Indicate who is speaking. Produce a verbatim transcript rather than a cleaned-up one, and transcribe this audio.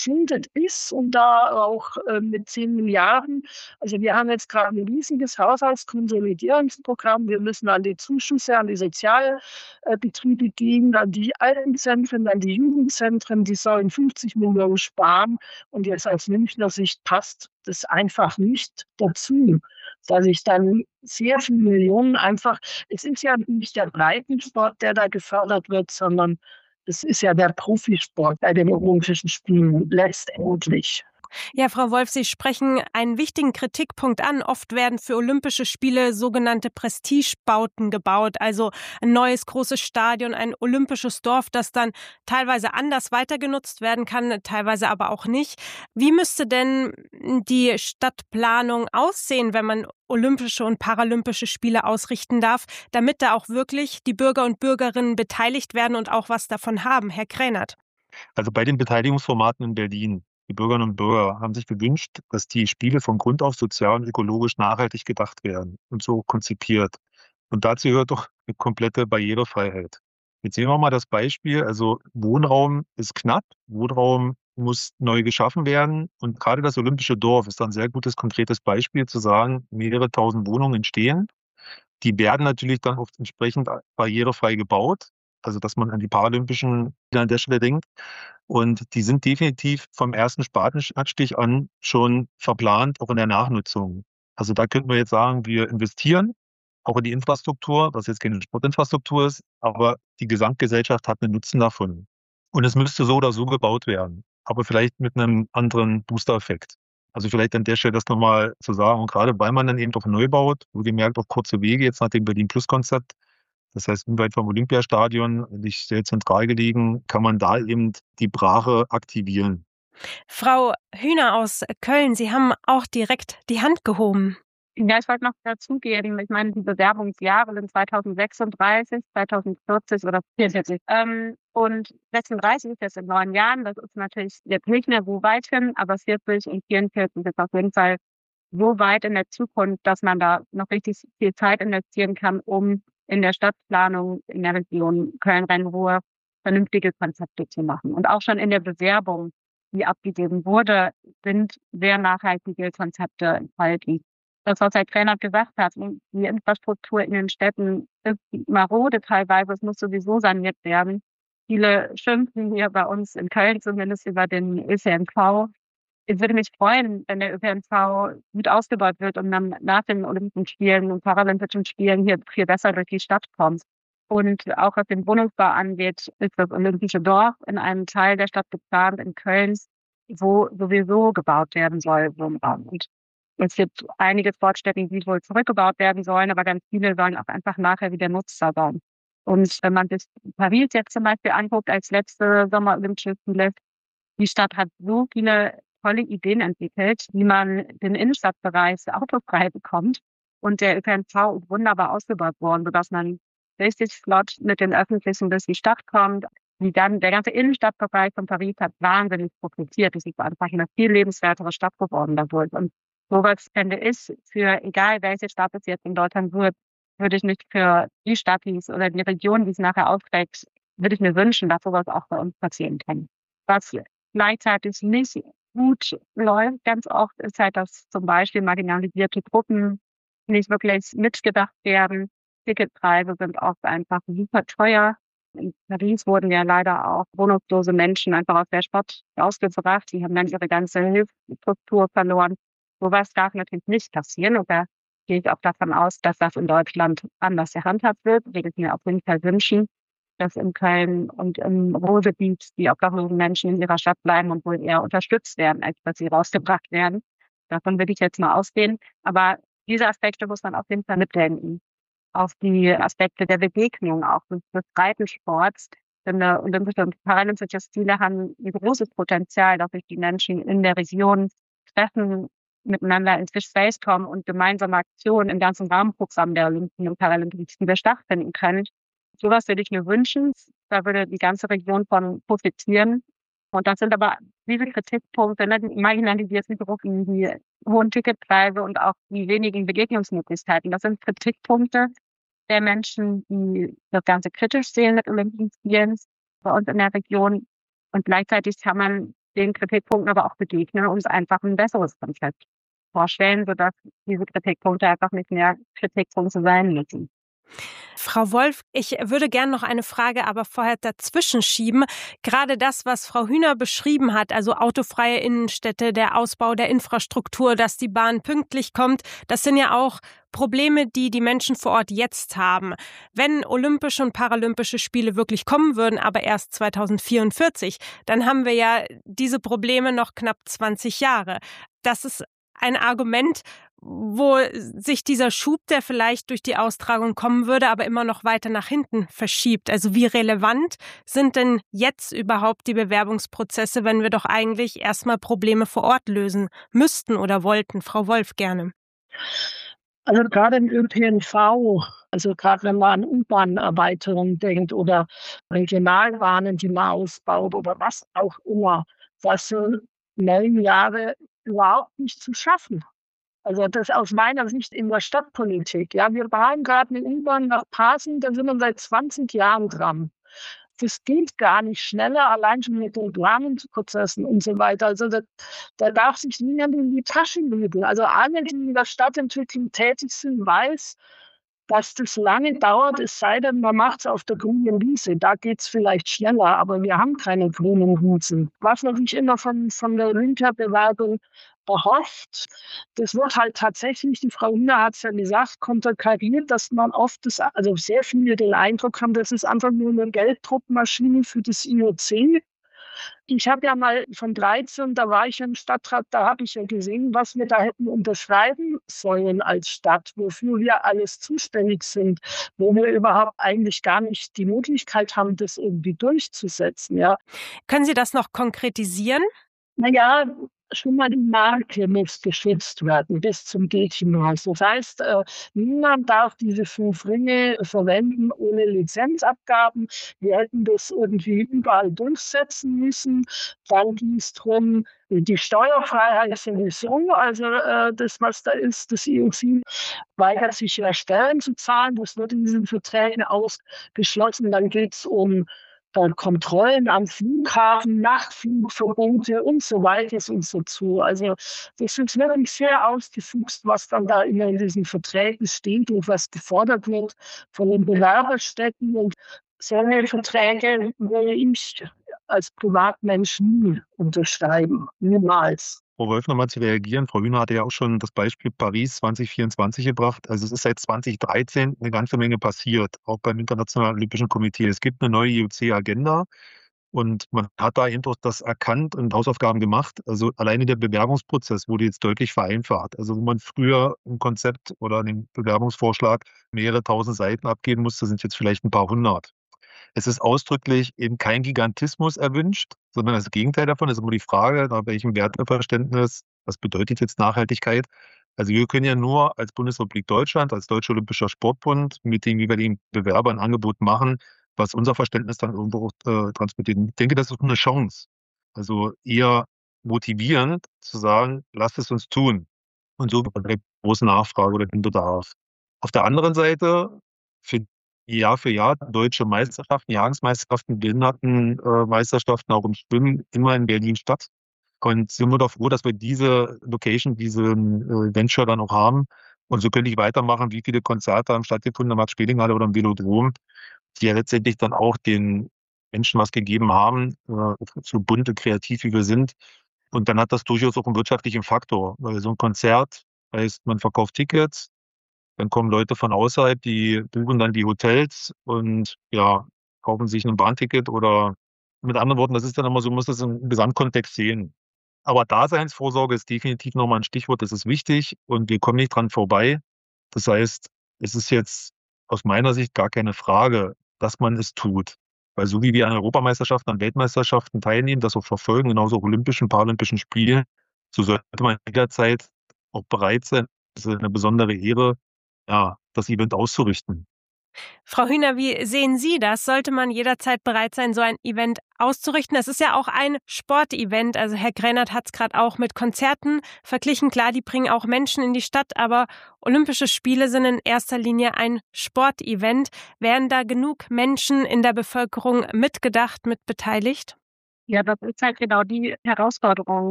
Speaker 1: überflutet ist und da auch äh, mit zehn Milliarden. Also wir haben jetzt gerade ein riesiges Haushaltskonsolidierungsprogramm. Wir müssen an die Zuschüsse, an die Sozialbetriebe gehen, an die Altenzentren, an die Jugendzentren. Die sollen fünfzig Millionen sparen. Und jetzt aus Münchner Sicht passt das einfach nicht dazu, dass ich dann sehr viele Millionen einfach, es ist ja nicht der Breitensport, der da gefördert wird, sondern es ist ja der Profisport bei den Olympischen Spielen letztendlich.
Speaker 2: Ja, Frau Wolf, Sie sprechen einen wichtigen Kritikpunkt an. Oft werden für Olympische Spiele sogenannte Prestigebauten gebaut, also ein neues großes Stadion, ein olympisches Dorf, das dann teilweise anders weitergenutzt werden kann, teilweise aber auch nicht. Wie müsste denn die Stadtplanung aussehen, wenn man Olympische und Paralympische Spiele ausrichten darf, damit da auch wirklich die Bürger und Bürgerinnen beteiligt werden und auch was davon haben? Herr Krähnert.
Speaker 3: Also bei den Beteiligungsformaten in Berlin, die Bürgerinnen und Bürger haben sich gewünscht, dass die Spiele von Grund auf sozial und ökologisch nachhaltig gedacht werden und so konzipiert. Und dazu gehört doch eine komplette Barrierefreiheit. Jetzt sehen wir mal das Beispiel. Also Wohnraum ist knapp, Wohnraum muss neu geschaffen werden. Und gerade das Olympische Dorf ist ein sehr gutes, konkretes Beispiel zu sagen, mehrere tausend Wohnungen entstehen. Die werden natürlich dann oft entsprechend barrierefrei gebaut, also dass man an die Paralympischen Spiele an der Stelle denkt. Und die sind definitiv vom ersten Spatenstich an schon verplant, auch in der Nachnutzung. Also da könnten wir jetzt sagen, wir investieren auch in die Infrastruktur, was jetzt keine Sportinfrastruktur ist, aber die Gesamtgesellschaft hat einen Nutzen davon. Und es müsste so oder so gebaut werden, aber vielleicht mit einem anderen Booster-Effekt. Also vielleicht an der Stelle das nochmal zu sagen, und gerade weil man dann eben auch neu baut, wohlgemerkt auf kurze Wege, jetzt nach dem Berlin-Plus-Konzept, das heißt, unweit vom Olympiastadion, nicht sehr zentral gelegen, kann man da eben die Brache aktivieren.
Speaker 2: Frau Hühner aus Köln, Sie haben auch direkt die Hand gehoben.
Speaker 4: Ja, ich wollte noch dazugeben, ich meine, die Bewerbungsjahre sind zweitausendsechsunddreißig, zweitausendvierzig oder vierundvierzig. Ähm, und sechsunddreißig ist jetzt in neun Jahren. Das ist natürlich jetzt nicht mehr so weit hin, aber vierzig und vierundvierzig ist auf jeden Fall so weit in der Zukunft, dass man da noch richtig viel Zeit investieren kann, um in der Stadtplanung in der Region Köln-Rhein-Ruhr vernünftige Konzepte zu machen. Und auch schon in der Bewerbung, die abgegeben wurde, sind sehr nachhaltige Konzepte enthalten. Das, was Herr Krähnert gesagt hat, die Infrastruktur in den Städten ist marode teilweise, es muss sowieso saniert werden. Viele schimpfen hier bei uns in Köln zumindest über den Ö P N V. Ich würde mich freuen, wenn der Ö P N V gut ausgebaut wird und dann nach den Olympischen Spielen und Paralympischen Spielen hier viel besser durch die Stadt kommt. Und auch was den Wohnungsbau angeht, ist das Olympische Dorf in einem Teil der Stadt geplant, in Köln, wo sowieso gebaut werden soll, Wohnraum. Und es gibt einige Sportstätten, die wohl zurückgebaut werden sollen, aber ganz viele sollen auch einfach nachher wieder nutzbar sein. Und wenn man sich Paris jetzt zum Beispiel anguckt, als letzte Sommer-Olympische Spiele, die Stadt hat so viele tolle Ideen entwickelt, wie man den Innenstadtbereich autofrei bekommt. Und der Ö P N V ist wunderbar ausgebaut worden, sodass man richtig flott mit den Öffentlichen durch die Stadt kommt. Wie dann der ganze Innenstadtbereich von Paris hat wahnsinnig profitiert. Es ist einfach eine viel lebenswertere Stadt geworden dadurch. Und sowas fände ich, für egal welche Stadt es jetzt in Deutschland wird, würde ich nicht für die Stadt, die es oder die Region, die es nachher aufträgt, würde ich mir wünschen, dass sowas auch bei uns passieren kann. Was gleichzeitig nicht gut läuft, ganz oft, ist halt, dass zum Beispiel marginalisierte Gruppen nicht wirklich mitgedacht werden. Ticketpreise sind oft einfach super teuer. In Paris wurden ja leider auch wohnungslose Menschen einfach aus der Stadt ausgebracht. Die haben dann ihre ganze Hilfsstruktur verloren. Sowas darf natürlich nicht passieren. Und da gehe ich auch davon aus, dass das in Deutschland anders gehandhabt wird. Würde ich mir auf jeden Fall wünschen, dass in Köln und im Ruhrgebiet die obdachlosen Menschen in ihrer Stadt bleiben und wohl eher unterstützt werden, als dass sie rausgebracht werden. Davon würde ich jetzt mal ausgehen. Aber diese Aspekte muss man auf jeden Fall mitdenken. Auf die Aspekte der Begegnung, auch des, des Breitensports. Denn äh, Olympische und Paralympische Spiele haben ein großes Potenzial, dass sich die Menschen in der Region treffen, miteinander ins Gespräch kommen und gemeinsame Aktionen im ganzen Rahmenprogramm der Olympischen und Paralympischen Spiele stattfinden können. Sowas würde ich mir wünschen. Da würde die ganze Region von profitieren. Und das sind aber diese Kritikpunkte, ne, die marginalisierten Gruppen, die hohen Ticketpreise und auch die wenigen Begegnungsmöglichkeiten. Das sind Kritikpunkte der Menschen, die das Ganze kritisch sehen mit Olympischen Spielen bei uns in der Region. Und gleichzeitig kann man den Kritikpunkten aber auch begegnen und einfach ein besseres Konzept vorstellen, sodass diese Kritikpunkte einfach nicht mehr Kritikpunkte sein müssen.
Speaker 2: Frau Wolf, ich würde gerne noch eine Frage aber vorher dazwischen schieben. Gerade das, was Frau Hühner beschrieben hat, also autofreie Innenstädte, der Ausbau der Infrastruktur, dass die Bahn pünktlich kommt, das sind ja auch Probleme, die die Menschen vor Ort jetzt haben. Wenn Olympische und Paralympische Spiele wirklich kommen würden, aber erst zweitausendvierundvierzig, dann haben wir ja diese Probleme noch knapp zwanzig Jahre. Das ist ein Argument, wo sich dieser Schub, der vielleicht durch die Austragung kommen würde, aber immer noch weiter nach hinten verschiebt. Also wie relevant sind denn jetzt überhaupt die Bewerbungsprozesse, wenn wir doch eigentlich erstmal Probleme vor Ort lösen müssten oder wollten? Frau Wolf, gerne.
Speaker 1: Also gerade im Ö P N V, also gerade wenn man an U-Bahn-Erweiterung denkt oder Regionalbahnen, die man ausbaut oder was auch immer, das sind neun Jahre überhaupt nicht zu schaffen. Also das aus meiner Sicht in der Stadtpolitik. Ja, wir bauen gerade eine U-Bahn nach Pasing, da sind wir seit zwanzig Jahren dran. Das geht gar nicht schneller, allein schon mit den Planungsprozessen und so weiter. Also da, da darf sich niemand in die Tasche lügen. Also alle, die in der Stadtentwicklung tätig sind, weiß, dass das lange dauert, es sei denn, man macht es auf der grünen Wiese. Da geht es vielleicht schneller, aber wir haben keine grünen Wiesen. Was man sich immer von, von der Winterbewerbung erhofft, das wird halt tatsächlich, die Frau Hühner hat es ja gesagt, konterkariert, dass man oft, das, also sehr viele den Eindruck haben, das ist einfach nur eine Gelddruckmaschine für das I O C. Ich habe ja mal von dreizehn, da war ich im Stadtrat, da habe ich ja gesehen, was wir da hätten unterschreiben sollen als Stadt, wofür wir alles zuständig sind, wo wir überhaupt eigentlich gar nicht die Möglichkeit haben, das irgendwie durchzusetzen. Ja.
Speaker 2: Können Sie das noch konkretisieren?
Speaker 1: Naja, schon mal die Marke muss geschützt werden bis zum geht hinaus. Das heißt, äh, niemand darf diese fünf Ringe verwenden ohne Lizenzabgaben. Wir hätten das irgendwie überall durchsetzen müssen. Dann ging es darum, die Steuerfreiheit sowieso, also äh, das, was da ist, das I O C weigert sich ja Steuern zu zahlen. Das wird in diesen Verträgen ausgeschlossen. Dann geht es um Kontrollen am Flughafen, Nachtflugverbote und so weiter und so zu. Also das ist wirklich sehr ausgefuchst, was dann da immer in diesen Verträgen steht und was gefordert wird von den Bewerberstädten. Und solche Verträge würde ich als Privatmensch nie unterschreiben. Niemals.
Speaker 3: Frau Wolf, nochmal zu reagieren. Frau Hühner hatte ja auch schon das Beispiel Paris zwanzig vierundzwanzig gebracht. Also es ist seit zwanzig dreizehn eine ganze Menge passiert, auch beim Internationalen Olympischen Komitee. Es gibt eine neue I O C-Agenda und man hat da eben auch das erkannt und Hausaufgaben gemacht. Also alleine der Bewerbungsprozess wurde jetzt deutlich vereinfacht. Also wo man früher ein Konzept oder einen Bewerbungsvorschlag mehrere tausend Seiten abgeben musste, sind jetzt vielleicht ein paar hundert. Es ist ausdrücklich eben kein Gigantismus erwünscht, sondern das Gegenteil davon ist immer die Frage, nach welchem Werteverständnis, was bedeutet jetzt Nachhaltigkeit? Also wir können ja nur als Bundesrepublik Deutschland, als Deutscher Olympischer Sportbund mit den jeweiligen Bewerbern ein Angebot machen, was unser Verständnis dann irgendwo äh, transportiert. Ich denke, das ist eine Chance. Also eher motivierend zu sagen, lasst es uns tun. Und so eine große Nachfrage oder den Bedarf. Auf der anderen Seite, für Jahr für Jahr deutsche Meisterschaften, Jahresmeisterschaften, Behindertenmeisterschaften, auch im Schwimmen, immer in Berlin statt. Und sind wir doch froh, dass wir diese Location, diesen äh, Venture dann auch haben. Und so könnte ich weitermachen, wie viele Konzerte haben stattgefunden in der Max-Speling-Halle oder im Velodrom, die ja letztendlich dann auch den Menschen was gegeben haben, äh, so bunt und kreativ wie wir sind. Und dann hat das durchaus auch einen wirtschaftlichen Faktor. Weil so ein Konzert heißt, man verkauft Tickets, dann kommen Leute von außerhalb, die buchen dann die Hotels und ja, kaufen sich ein Bahnticket oder mit anderen Worten, das ist dann immer so, man muss das im Gesamtkontext sehen. Aber Daseinsvorsorge ist definitiv nochmal ein Stichwort, das ist wichtig und wir kommen nicht dran vorbei. Das heißt, es ist jetzt aus meiner Sicht gar keine Frage, dass man es tut. Weil so wie wir an Europameisterschaften, an Weltmeisterschaften teilnehmen, das auch verfolgen, genauso Olympischen, Paralympischen Spielen, so sollte man jederzeit auch bereit sein, das ist eine besondere Ehre, ja, das Event auszurichten.
Speaker 2: Frau Hühner, wie sehen Sie das? Sollte man jederzeit bereit sein, so ein Event auszurichten? Das ist ja auch ein Sportevent. Also Herr Grähnert hat es gerade auch mit Konzerten verglichen. Klar, die bringen auch Menschen in die Stadt, aber Olympische Spiele sind in erster Linie ein Sportevent. Wären da genug Menschen in der Bevölkerung mitgedacht, mit beteiligt?
Speaker 4: Ja, das ist halt genau die Herausforderung.